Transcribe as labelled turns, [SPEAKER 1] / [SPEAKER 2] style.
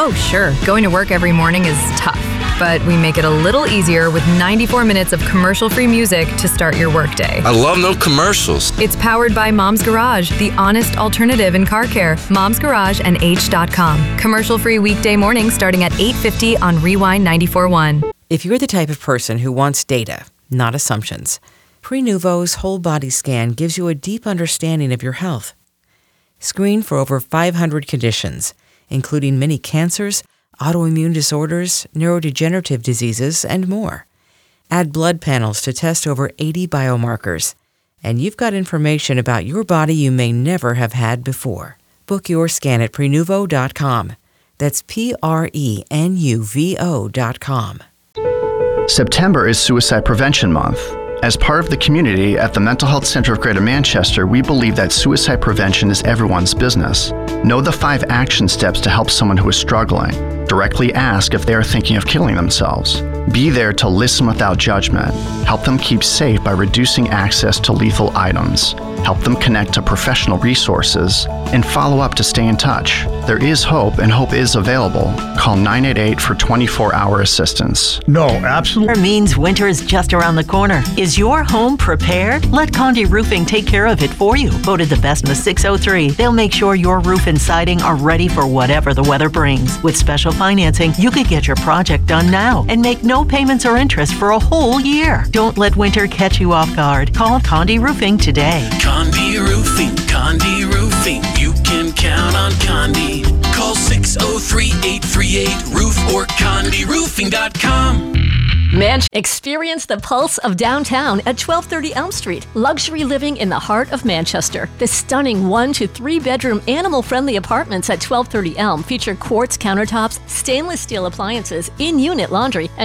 [SPEAKER 1] Oh, sure, going to work every morning is tough, but we make it a little easier with 94 minutes of commercial-free music to start your workday.
[SPEAKER 2] I love no commercials.
[SPEAKER 1] It's powered by Mom's Garage, the honest alternative in car care. Mom's Garage and H.com. Commercial-free weekday mornings starting at 8:50 on Rewind 94.1.
[SPEAKER 3] If you're the type of person who wants data, not assumptions, Prenuvo's whole body scan gives you a deep understanding of your health. Screen for over 500 conditions, including many cancers, autoimmune disorders, neurodegenerative diseases, and more. Add blood panels to test over 80 biomarkers, and you've got information about your body you may never have had before. Book your scan at Prenuvo.com. That's Prenuvo.com.
[SPEAKER 4] September is Suicide Prevention Month. As part of the community at the Mental Health Center of Greater Manchester, we believe that suicide prevention is everyone's business. Know the 5 action steps to help someone who is struggling. Directly ask if they are thinking of killing themselves. Be there to listen without judgment. Help them keep safe by reducing access to lethal items. Help them connect to professional resources. And follow up to stay in touch. There is hope, and hope is available. Call 988 for 24-hour assistance.
[SPEAKER 5] No, absolutely.
[SPEAKER 6] Means winter is just around the corner. Is your home prepared? Let Condé Roofing take care of it for you. Voted the best in the 603. They'll make sure your roof and siding are ready for whatever the weather brings. With special financing, you could get your project done now and make no payments or interest for a whole year. Don't let winter catch you off guard. Call Condé Roofing today.
[SPEAKER 7] Condé Roofing, Condé Roofing. You can count on Condé. Call 603-838-ROOF or CondéRoofing.com.
[SPEAKER 8] Experience the pulse of downtown at 1230 Elm Street. Luxury living in the heart of Manchester. The stunning 1 to 3 bedroom animal-friendly apartments at 1230 Elm feature quartz countertops, stainless steel appliances, in-unit laundry, and